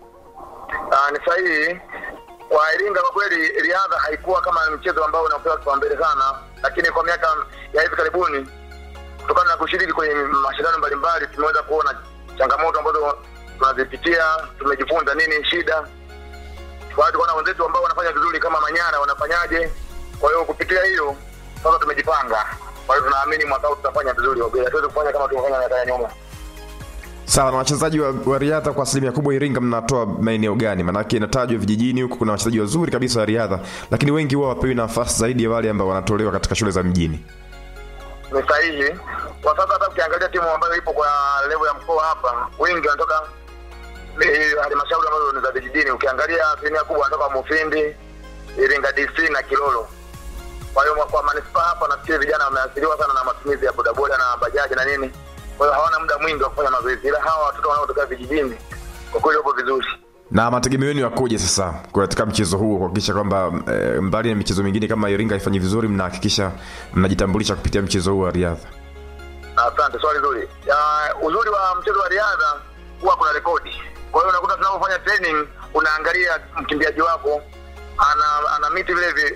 S10: Ni sahihi. Kwa Iringa kwa kweli riadha haikuwa kama mchezo ambao unapewa kipaumbele sana, lakini kwa miaka ya hivi karibuni kutokana na kushiriki kwenye mashindano mbalimbali tumeweza kuona changamoto ambazo tunazipitia, tumejifunza nini shida. Kwa hiyo kuna wenzetu ambao wanafanya vizuri kama Manyara wanafanyaje. Kwa hiyo kupitia hiyo sasa tumejipanga. Kwa hiyo tunaamini mwaka huu tutafanya vizuri, bila tuweze kufanya kama tulivyofanya miaka ya nyuma.
S1: Sawa, na wachezaji wa riadha kwa asilimia kubwa Iringa mnatoa maeneo gani? Maana yake inatajwa vijijini huko kuna wachezaji wazuri kabisa wa riadha, lakini wengi wao wapewi nafasi zaidi ya wale ambao wanatolewa katika shule za mjini.
S10: Ni sahihi. Kwa sasa hata ukiangalia timu ambayo ipo kwa level ya mkoa hapa, wengi wanatoka halmashauri ambazo ni za vijijini. Ukiangalia asilimia kubwa wanatoka Mufindi, Iringa DC na Kilolo. Kwa hiyo kwa manispaa hapa nafikiri vijana wameathiriwa sana na matumizi ya bodaboda na bajaji na nini. Kwa hiyo hawana muda mwingi wa kufanya mazoezi. Ila hawa watoto wanaotoka vijijini kwa kweli wapo vizuri.
S1: Na mategemeo yenu yakoje sasa katika mchezo huu kuhakikisha kwamba mbali na michezo mingine kama Iringa ifanye vizuri, mnahakikisha mnajitambulisha kupitia mchezo huu wa riadha?
S10: Asante, swali zuri. Uzuri wa mchezo wa riadha huwa kuna rekodi. Kwa hiyo unakuta tunapofanya training unaangalia mkimbiaji wako ana miti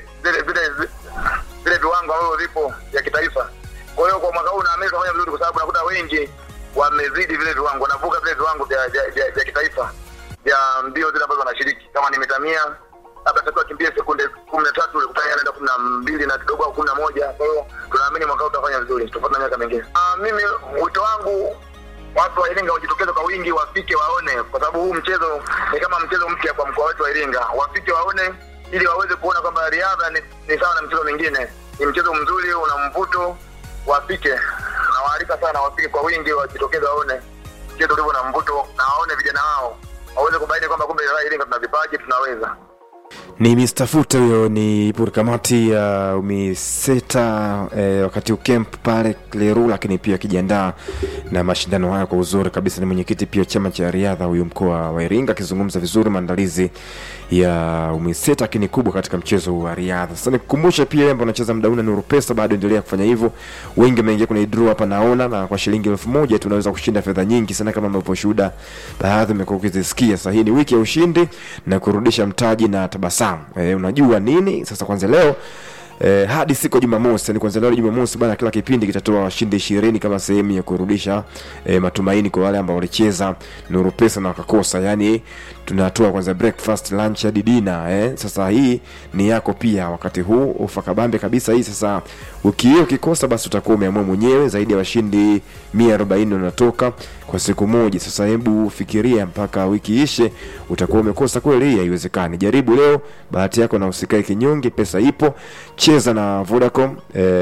S10: vile viwango ambavyo vipo vya kitaifa. Kwa hiyo kwa mwaka huu naamini tunafanya vizuri kwa sababu unakuta wengi wamezidi vile viwango, wanavuka vile viwango vya kitaifa vya mbio zile ambazo wanashiriki. Kama ni mita 100 labda atakuwa kimbia sekunde 13 ule kutania anaenda 12 na kidogo au 11. Kwa hiyo tunaamini mwaka huu tutafanya vizuri tofauti na miaka mingine. Mimi wito wangu watu wa Iringa wajitokeze kwa wingi, wafike waone, kwa sababu huu mchezo ni kama mchezo mpya kwa mkoa wetu wa Iringa. Wafike waone ili waweze kuona kwamba riadha ni sawa na mchezo mingine, ni mchezo mzuri, una mvuto. Wafike, na waalika sana wafike kwa wingi, wajitokeze waone mchezo ulivyo na mvuto, na waone vijana wao waweze kubaini kwamba kumbe Iringa tuna vipaji, tunaweza.
S1: Ni Mr. Futa huyo, ni kamati ya UMISETA wakati camp pale Kleru, lakini pia akijiandaa na mashindano haya kwa uzuri kabisa. Ni mwenyekiti pia chama cha riadha huyu mkoa wa Iringa, akizungumza vizuri maandalizi ya UMISETA lakini kubwa katika mchezo wa riadha. Sasa nikukumbusha pia ambao anacheza mdauna Nuru Pesa bado endelea kufanya hivyo. Wengi wameingia kwenye draw hapa naona, na kwa shilingi 1000 tunaweza kushinda fedha nyingi sana kama mnavyoshuhuda baadhi mmekuwa ukizisikia. Sasa hii ni wiki ya ushindi na kurudisha mtaji na tabasamu. Unajua nini? Sasa kwanza leo hadi siku ya Jumamosi, ni kwanza leo Jumamosi bana, kila kipindi kitatoa washindi 20 kama sehemu ya kurudisha matumaini kwa wale ambao walicheza Nuru Pesa na wakakosa. Yani tunatoa kwanza breakfast, lunch hadi dinner. Sasa hii ni yako pia wakati huu ufakabambe kabisa hii. Sasa wiki hiyo ukikosa basi utakuwa umeamua mwenyewe. Zaidi ya washindi 140 wanatoka kwa siku moja. Sasa hebu fikiria mpaka wiki ishe utakuwa umekosa kweli? Hii haiwezekani. Jaribu leo bahati yako na usikae kinyonge, pesa ipo. Cheza na Vodacom,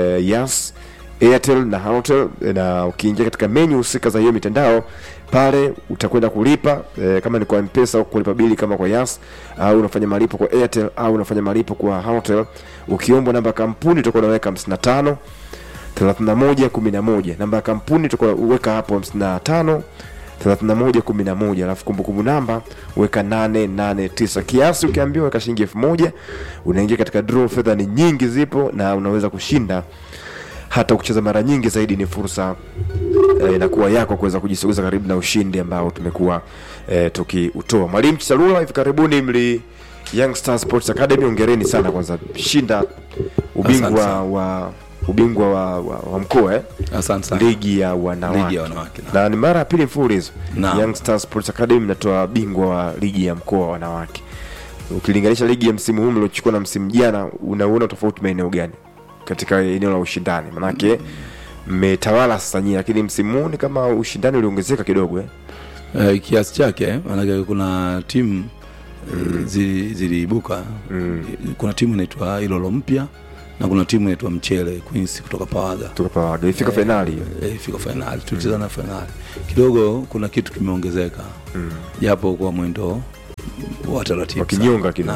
S1: Yas, Airtel na Halotel, na ukiingia katika menu husika za hiyo mitandao pale utakwenda kulipa kama ni kwa M-Pesa au kulipa bili kama kwa Yas, au unafanya malipo kwa Airtel au unafanya malipo kwa Halotel. Ukiombwa namba kampuni utakuwa unaweka 55 31 11. Namba ya kampuni utakuwa uweka hapo 55 31 11, alafu kumbukumbu namba weka 889. Kiasi ukiambiwa weka shilingi 1000, unaingia katika draw. Fedha ni nyingi zipo na unaweza kushinda hata ukicheza mara nyingi zaidi. Ni fursa inakuwa yako kuweza kujisogeza karibu na ushindi ambao tumekuwa tukiutoa. Mwalimu Chisalula, hivi karibuni mli Young Star Sports Academy, hongereni sana kwanza, shinda ubingwa wa mkoa
S9: Asante sana.
S1: Ligi ya wanawake. Na ni mara ya pili mfululizo Young Star Sports Academy mnatoa bingwa wa ligi ya mkoa wa wanawake. Ukilinganisha ligi ya msimu huu mliochukua na msimu jana, unaona tofauti maeneo gani katika eneo la ushindani? Manake mmetawala sasa nyinyi, lakini msimu huu ni kama ushindani uliongezeka kidogo
S9: kiasi chake. Manake kuna timu ziliibuka. Kuna timu inaitwa Ilolo Mpya na kuna timu inaitwa Mchele Queens kutoka Pawaga.
S1: Ifika finali.
S9: Ifika finali. Tulicheza na finali. Kidogo kuna kitu kimeongezeka. Japo kwa mwendo wa taratibu.
S1: Wakinyonga kidogo.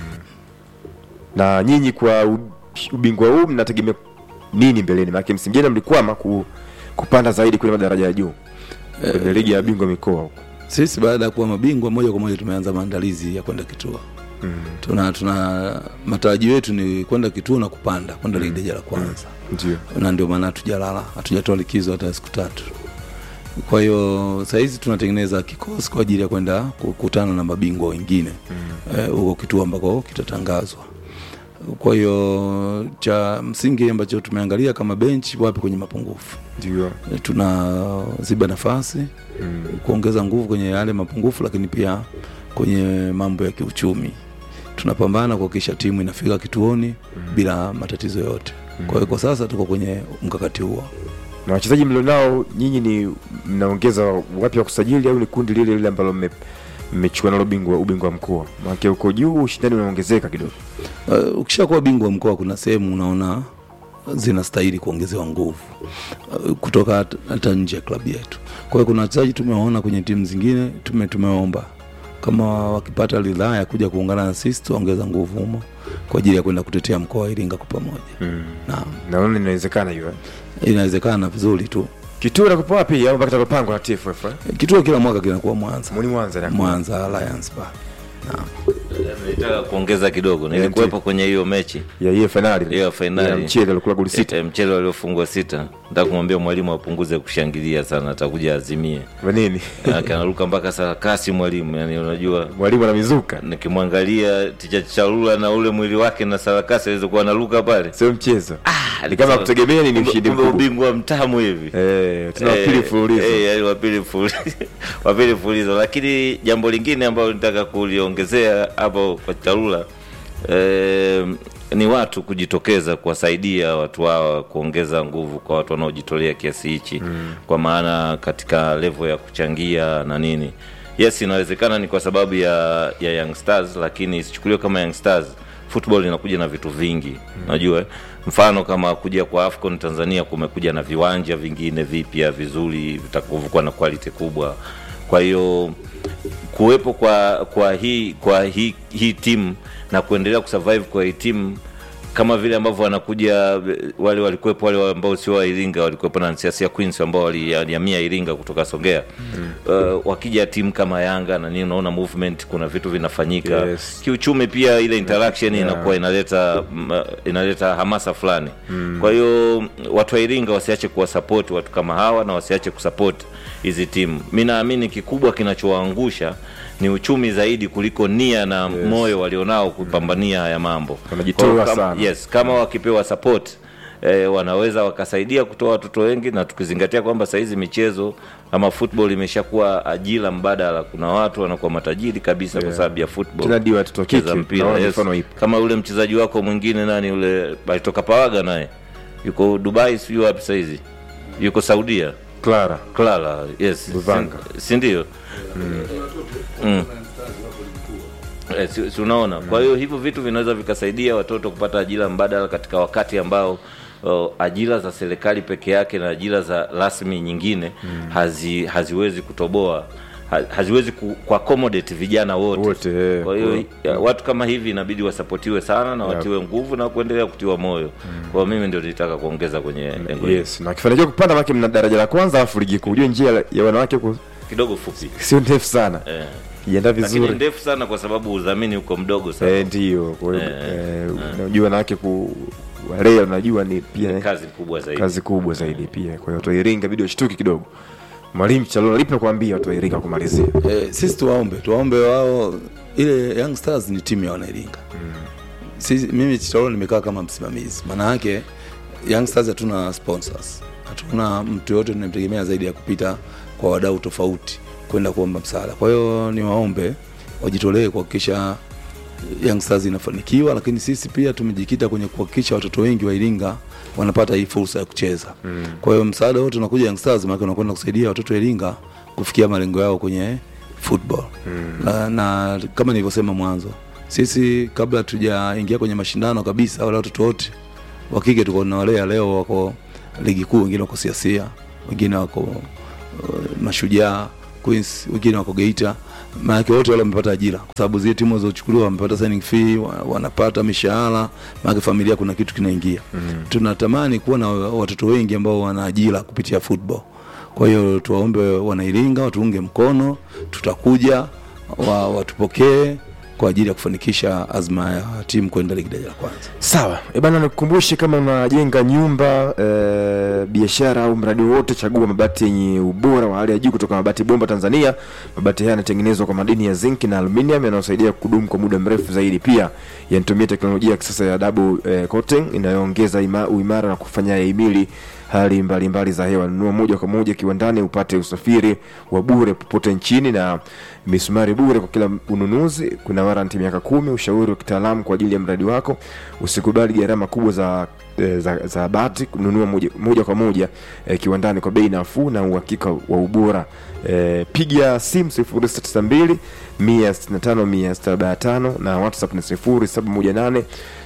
S1: Na nyinyi kwa ubingwa huu mnategemea nini mbeleni? Maana msimu jana mlikwama kupanda zaidi kule madaraja ya juu kwenye ligi ya bingwa mikoa huko.
S9: Sisi baada ya kuwa mabingwa moja kwa moja tumeanza maandalizi ya kwenda kituo. Tuna matarajio yetu ni kwenda kituo na kupanda kwenda ligi daraja la kwanza.
S1: Ndio.
S9: Na ndio maana hatujalala, hatujatoa likizo hata siku 3. Kwa hiyo sasa hizi tunatengeneza kikosi kwa ajili ya kwenda kukutana na mabingwa wengine huko kituo ambako kitatangazwa. Kwa hiyo cha msingi ambacho tumeangalia kama bench, wapi kwenye mapungufu.
S1: Ndio.
S9: Tunaziba nafasi, kuongeza nguvu kwenye yale mapungufu, lakini pia kwenye mambo ya kiuchumi tunapambana kuhakikisha timu inafika kituoni bila matatizo yote. Kwa hiyo kwa sasa tuko kwenye mkakati huo.
S1: Na wachezaji mlionao nyinyi ni mnaongeza wapi wa kusajili, au ni kundi lile ambalo mmechukua nalo ubingwa mkoa? Maana uko juu ushindani unaongezeka kidogo.
S9: Ukishakuwa bingwa mkoa kuna sehemu unaona zinastahili kuongezewa nguvu kutoka hata nje ya klabu yetu. Kwa hiyo kuna wachezaji tumewaona kwenye timu zingine, tumeomba kama wakipata ridhaa ya kuja kuungana na sisi tuongeza nguvu humo kwa ajili ya kwenda kutetea mkoa wa Iringa kwa pamoja.
S1: Naona inawezekana hiyo.
S9: Inawezekana vizuri tu.
S1: Kituo kinakuwa wapi au mpaka tapangwa na TFF?
S9: Kituo kila mwaka kinakuwa Mwanza.
S1: Mwanza na
S9: Mwanza Alliance Park.
S6: Nitaka kuongeza kidogo. Nilikuwepo kwenye hiyo mechi
S1: ya hiyo finali.
S6: Hiyo finali.
S1: Ya mchezo ulikula goli 6.
S6: Mchezo uliofungwa 6. Nataka kumwambia mwalimu apunguze kushangilia sana, atakuja azimie.
S1: Kwa nini?
S6: Anaruka mpaka sarakasi mwalimu, yani unajua.
S1: Mwalimu anamizuka.
S6: Nikimwangalia Ticha Chalula na ule mwili wake na sarakasi alizokuwa anaruka pale.
S1: Sio mchezo. Ni kama kutegemea ni ushindi mkubwa.
S6: Ubingwa mtamu hivi.
S1: Tuna pili mfululizo.
S6: Yani wa pili mfululizo. Lakini jambo lingine ambalo nitaka kuliongezea hapo kwa Chalula ni watu kujitokeza kuwasaidia watu hawa, kuongeza nguvu kwa watu wanaojitolea kiasi hichi, kwa maana katika level ya kuchangia na nini. Yes, inawezekana ni kwa sababu ya Young Stars, lakini isichukuliwe kama Young Stars. Football inakuja na vitu vingi. Unajua, mfano kama kuja kwa AFCON Tanzania kumekuja na viwanja vingine vipya vizuri vitakavyokuwa na quality kubwa. Kwa hiyo kuwepo kwa hii team na kuendelea kusurvive kwa hii team, kama vile ambavyo wanakuja wale walikuwepo, wale ambao sio wa Iringa walikuwepo na Nsiasia Queens ambao walihamia Iringa kutoka Songea. Wakija timu kama Yanga na nini, unaona movement, kuna vitu vinafanyika. Yes. Kiuchumi pia ile interaction inakuwa inaleta hamasa fulani. Kwa hiyo watu wa Iringa wasiache kuwa support watu kama hawa na wasiache kusupport hizi timu. Mimi naamini kikubwa kinachowaangusha ni uchumi zaidi kuliko nia na moyo walionao kupambania haya mambo.
S1: Wanajitoa sana.
S6: Yes, kama wakipewa support wanaweza wakasaidia kutoa watoto wengi, na tukizingatia kwamba saa hizi michezo ama football imeshakuwa ajira mbadala. Kuna watu wanakuwa matajiri kabisa kwa sababu ya football.
S1: Tunadi watoto kike
S6: mpira. Yes. Kama ule mchezaji wako mwingine nani ule alitoka Pawaga, naye yuko Dubai, sio wapi saa hizi, yuko Saudia, Clara, yes, si ndio? Si unaona. Kwa hiyo hivyo vitu vinaweza vikasaidia watoto kupata ajira mbadala katika wakati ambao ajira za serikali peke yake na ajira za rasmi nyingine haziwezi kutoboa, haziwezi kuaccommodate vijana wote. Kwa hiyo watu kama hivi inabidi wasapotiwe sana na watiwe nguvu na kuendelea kutiwa moyo. Kwa mimi ndio nilitaka kuongeza kwenye lengo.
S1: Yes, na kifanikiwa kupanda maki mna daraja la kwanza alafu ligi kuu. Unajua njia ya wanawake
S6: kidogo fupi,
S1: sio ndefu sana. Kienda vizuri.
S6: Lakini ndefu sana kwa sababu udhamini uko mdogo sana.
S1: Ndio. Kwa hiyo unajua wanawake walea, unajua ni pia kazi kubwa zaidi pia. Kwa hiyo watu wa Iringa bidii washtuki kidogo. Mwalimu Chalula lipi kuambia watu wa Iringa kumalizia?
S9: Sisi tuwaombe wao, ile Young Stars ni timu ya Wanairinga. Sisi, mimi Chalula nimekaa kama msimamizi. Maana yake Young Stars hatuna sponsors. Hatuna mtu yote tunamtegemea zaidi ya kupita kwa wadau tofauti kwenda kuomba msaada. Kwa hiyo ni waombe wajitolee kuhakikisha Young Stars inafanikiwa, lakini sisi pia tumejikita kwenye kuhakikisha watoto wengi wa Iringa wanapata hii fursa ya kucheza. Kwa hiyo msaada wote unakuja Young Stars, maana unakwenda kusaidia watoto wa Iringa kufikia malengo yao kwenye football. Na kama nilivyosema mwanzo, sisi kabla tujaingia kwenye mashindano kabisa, wale watoto wote wa kike tuko na wale leo wako ligi kuu, wengine wako Siasia, wengine wako Mashujaa Queens, wengine wako Geita. Maana wote wale wamepata ajira kwa sababu zile timu zilizochukuliwa wamepata signing fee, wanapata mishahara, maana familia kuna kitu kinaingia. Tunatamani kuwa na watoto wengi ambao wana ajira kupitia football. Kwa hiyo tuwaombe Wanairinga watuunge mkono, tutakuja watupokee kwa ajili ya kufanikisha azma ya timu kwenda ligi daraja la kwanza.
S1: Sawa. Bana, nikukumbushe kama unajenga nyumba, biashara au mradi wote, chagua mabati yenye ubora wa hali ya juu kutoka Mabati Bomba Tanzania. Mabati haya yanatengenezwa kwa madini ya zinc na aluminium yanayosaidia kudumu kwa muda mrefu zaidi. Pia yanatumia teknolojia ya kisasa ya double coating inayoongeza uimara na kufanya yahimili hali mbalimbali za hewa. Nunua moja kwa moja kiwandani upate usafiri wa bure popote nchini na misumari bure kwa kila ununuzi. Kuna warranty miaka 10, ushauri wa kitaalamu kwa ajili ya mradi wako. Usikubali gharama kubwa za bati. Nunua moja kwa moja kiwandani kwa bei nafuu na uhakika wa ubora. Piga simu 0692 165 175 na WhatsApp ni 0718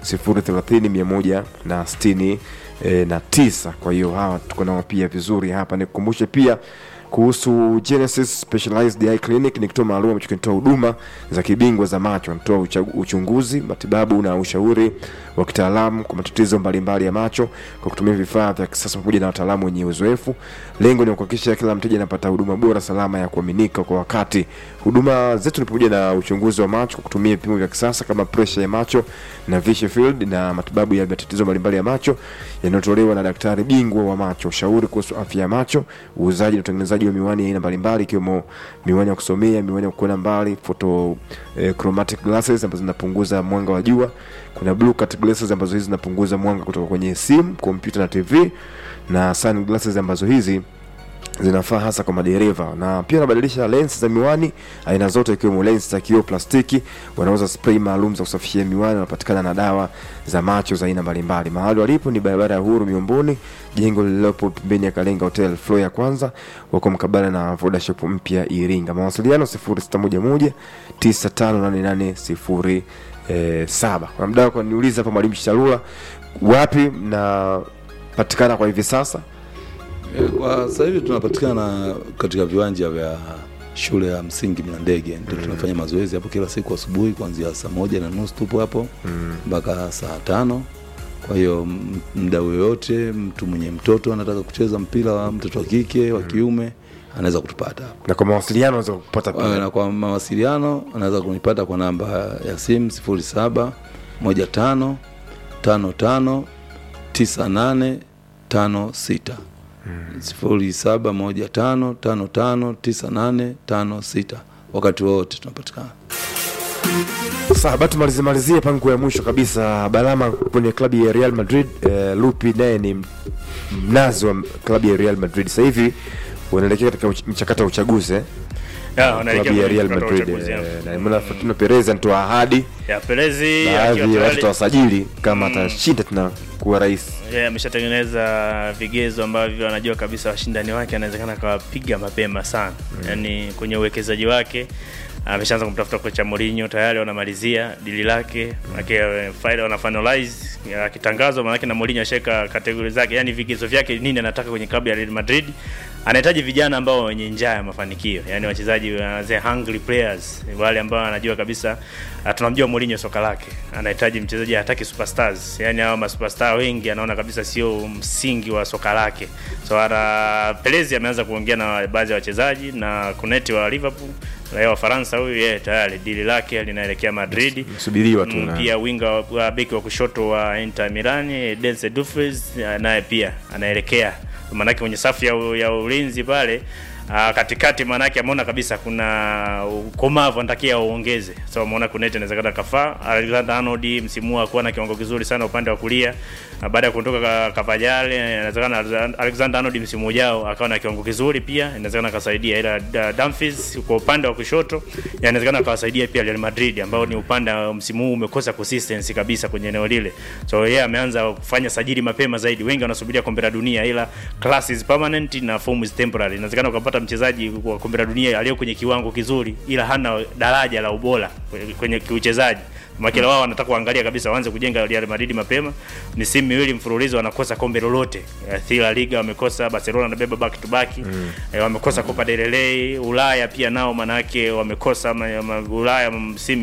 S1: 030 169. Kwa hiyo hawa tuko nao pia vizuri hapa. Nikukumbushe pia kuhusu Genesis Specialized Eye Clinic, ni kituo maalum ambacho kinatoa huduma za kibingwa za macho. Wanatoa uchunguzi, matibabu na ushauri wa kitaalamu kwa matatizo mbalimbali ya macho kwa kutumia vifaa vya kisasa pamoja na wataalamu wenye uzoefu. Lengo ni kuhakikisha kila mteja anapata huduma bora, salama, ya kuaminika kwa wakati. Huduma zetu ni pamoja na uchunguzi wa macho kwa kutumia vipimo vya kisasa kama pressure ya macho na vision field, na matibabu ya matatizo mbalimbali ya macho yanayotolewa na daktari bingwa wa macho, ushauri kuhusu afya ya macho, uuzaji na utengenezaji wa miwani ya aina mbalimbali ikiwemo miwani ya kusomea, miwani ya kuona mbali, chromatic glasses ambazo zinapunguza mwanga wa jua. Kuna blue cut glasses ambazo hizi zinapunguza mwanga kutoka kwenye simu, kompyuta na TV, na sun glasses ambazo hizi zinafaa hasa kwa madereva. Na pia wanabadilisha lens za miwani aina zote ikiwemo lens za kioo, plastiki. Wanauza spray maalum za kusafishia miwani, wanapatikana na dawa za macho za aina mbalimbali. Mahali walipo ni barabara ya Uhuru Miomboni, jengo lililopo pembeni ya Kalenga Hotel floor ya kwanza, wako mkabala na Voda Shop mpya Iringa. Mawasiliano 0611 958807. Kwa mdau kwa niuliza hapa Mwalimu Shalula, wapi na patikana kwa hivi sasa?
S9: Kwa sasa hivi tunapatikana katika viwanja vya shule ya msingi Mlandege. Ndio tunafanya mazoezi hapo kila siku asubuhi kuanzia saa 1:30 tupo hapo mpaka saa 5. Kwa hiyo mdau yoyote, mtu mwenye mtoto anataka kucheza mpira wa mtoto wa kike, wa kiume, anaweza kutupata hapo.
S1: Na kwa mawasiliano anaweza kupata pia.
S9: Na kwa mawasiliano anaweza kunipata kwa namba ya simu 0715 55 9856. 0715559856. Wakati wote tunapatikana.
S1: Sasa bado tumalizie pango ya mwisho kabisa. Balama kwenye klabu ya Real Madrid, Lupi naye ni mnazi wa klabu ya Real Madrid. Sasa hivi wanaelekea katika mchakato wa uchaguzi
S7: wanaelekea
S1: ya Real Madrid. Na mbona Florentino Perez anatoa ahadi
S7: ya Perez
S1: akiwa tutawasajili kama atashinda tunakuwa rais.
S7: Ameshatengeneza vigezo ambavyo anajua kabisa washindani wake anawezekana kawapiga mapema sana. Yaani kwenye uwekezaji wake ameshaanza kumtafuta kocha Mourinho, tayari wanamalizia dili lake. Faida wana finalize akitangazwa, maana na Mourinho asheka kategori zake, yani vigezo vyake nini anataka kwenye klabu ya Real Madrid. Anahitaji vijana ambao wenye njaa ya mafanikio, yani wachezaji the hungry players, wale ambao anajua kabisa tunamjua Mourinho soka lake. Anahitaji mchezaji hataki superstars, yani hao ma superstar wengi anaona kabisa sio msingi wa soka lake. So Perez ameanza kuongea na baadhi ya wachezaji na Kuneti wa Liverpool, raia wa Faransa huyu, tayari dili lake linaelekea Madrid.
S1: Subiriwa tu.
S7: Pia winga wa beki wa kushoto wa Inter Milan, Denzel Dumfries, naye pia anaelekea. Maana yake kwenye safu ya ulinzi pale katikati, maana yake ameona kabisa kuna ukomavu anatakia uongeze. So ameona Kunete inawezekana kafaa. Alexander-Arnold msimu wa kuwa na kiwango kizuri sana upande wa kulia, baada ya kuondoka Cavajale, inawezekana Alexander-Arnold msimu ujao akawa na kiwango kizuri pia, inawezekana kasaidia. Ila Dumfries kwa upande wa kushoto inawezekana kawasaidia pia Real Madrid, ambao ni upande wa msimu huu umekosa consistency kabisa kwenye eneo lile. So yeye ameanza kufanya sajili mapema zaidi. Wengi wanasubiria kombe la dunia, ila class is permanent na form is temporary. Inawezekana ukapata mchezaji wa kombe la dunia aliyo kwenye kiwango kizuri ila hana daraja la ubora kwenye kiuchezaji. Makila wao wanataka kuangalia kabisa waanze kujenga Real Madrid mapema. Misimu miwili mfululizo wanakosa kombe lolote. La Liga wamekosa, Barcelona anabeba back to back. Wamekosa Copa del Rey, Ulaya pia nao manake wamekosa Ulaya msimu